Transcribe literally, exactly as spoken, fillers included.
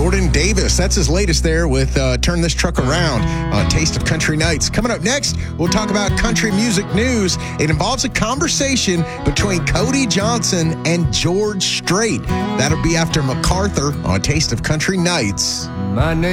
Jordan Davis. That's his latest there with uh, Turn This Truck Around on Taste of Country Nights. Coming up next, we'll talk about country music news. It involves a conversation between Cody Johnson and George Strait. That'll be after MacArthur on Taste of Country Nights. My name